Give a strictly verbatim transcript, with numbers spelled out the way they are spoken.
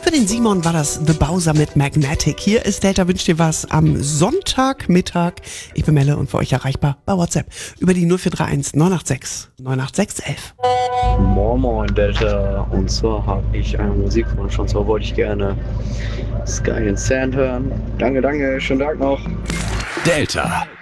für den Simon war das The Bowser mit Magnetic. Hier ist Delta wünscht dir was am Sonntagmittag. Ich bin Melle und für euch erreichbar bei WhatsApp über die null vier drei eins neun acht sechs neun acht sechs elf. Moin Moin Delta, und zwar habe ich einen Musikwunsch, und zwar wollte ich gerne Sky and Sand hören. Danke, danke, schönen Tag noch. Delta.